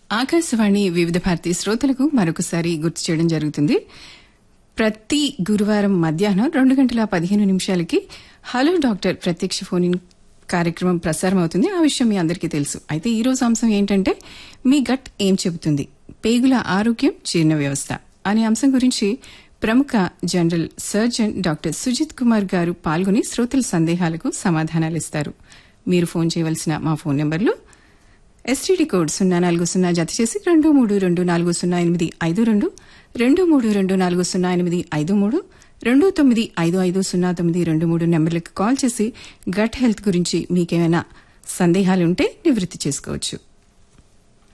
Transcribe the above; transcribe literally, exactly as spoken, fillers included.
ఆకాశవాణి వివిధ భారతి శ్రోతలకు మరొకసారి గుర్తు చేయడం జరుగుతుంది. ప్రతి గురువారం మధ్యాహ్నం రెండు గంటల పదిహేను నిమిషాలకి హలో డాక్టర్ ప్రత్యక్ష ఫోన్ ఇన్ కార్యక్రమం ప్రసారం అవుతుంది. ఆ విషయం మీ అందరికీ తెలుసు. అయితే ఈ రోజు అంశం ఏంటంటే మీ గట్ ఏం చెబుతుంది, పేగుల ఆరోగ్యం, జీర్ణ వ్యవస్థ అనే అంశం గురించి ప్రముఖ general surgeon doctor Sujith Kumar గారు పాల్గొని శ్రోతల సందేహాలకు సమాధానాలిస్తారు. మీరు ఫోన్ చేయవలసిన మా ఫోన్ నంబర్లు ఎస్టీడీ కోడ్ సున్నా నాలుగు సున్నా జత చేసి రెండు మూడు రెండు నాలుగు సున్నా ఎనిమిది ఐదు రెండు రెండు మూడు రెండు నాలుగు సున్నా ఎనిమిది ఐదు మూడు రెండు తొమ్మిది ఐదు ఐదు సున్నా తొమ్మిది రెండు మూడు నెంబర్లకు కాల్ చేసి గట్ హెల్త్ గురించి మీకేమైనా సందేహాలుంటే నివృత్తి చేసుకోవచ్చు.